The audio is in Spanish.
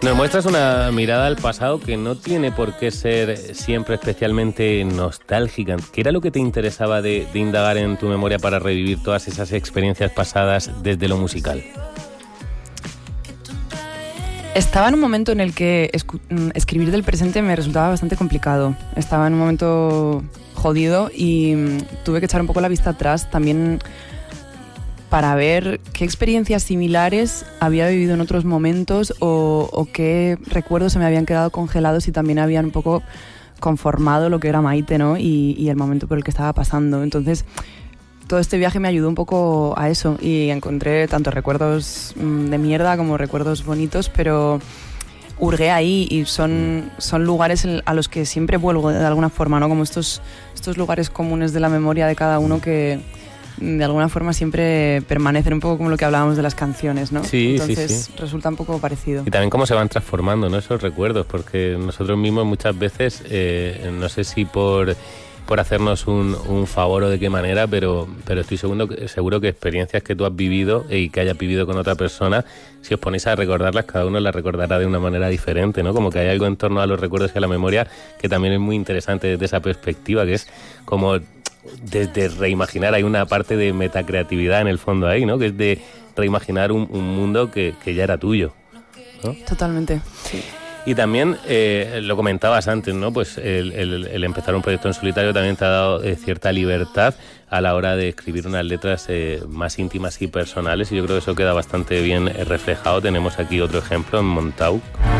Nos muestras una mirada al pasado que no tiene por qué ser siempre especialmente nostálgica. ¿Qué era lo que te interesaba de indagar en tu memoria para revivir todas esas experiencias pasadas desde lo musical? Estaba en un momento en el que escribir del presente me resultaba bastante complicado. Estaba en un momento jodido y tuve que echar un poco la vista atrás también para ver qué experiencias similares había vivido en otros momentos o qué recuerdos se me habían quedado congelados y también habían un poco conformado lo que era Maite, ¿no? Y el momento por el que estaba pasando. Entonces, todo este viaje me ayudó un poco a eso y encontré tanto recuerdos de mierda como recuerdos bonitos, pero hurgué ahí y son lugares a los que siempre vuelvo de alguna forma, ¿no? Como estos lugares comunes de la memoria de cada uno que de alguna forma siempre permanecen, un poco como lo que hablábamos de las canciones, ¿no? Sí, entonces sí. Resulta un poco parecido. Y también cómo se van transformando, ¿no? Esos recuerdos, porque nosotros mismos muchas veces, no sé si por hacernos un favor o de qué manera, pero estoy seguro que experiencias que tú has vivido y que hayas vivido con otra persona, si os ponéis a recordarlas, cada uno las recordará de una manera diferente, ¿no? Como que hay algo en torno a los recuerdos y a la memoria que también es muy interesante desde esa perspectiva, que es como desde reimaginar, hay una parte de metacreatividad en el fondo ahí, ¿no? Que es de reimaginar un mundo que ya era tuyo, ¿no? Totalmente, sí. Y también, lo comentabas antes, ¿no? Pues el empezar un proyecto en solitario también te ha dado cierta libertad a la hora de escribir unas letras más íntimas y personales, y yo creo que eso queda bastante bien reflejado. Tenemos aquí otro ejemplo en Montauk.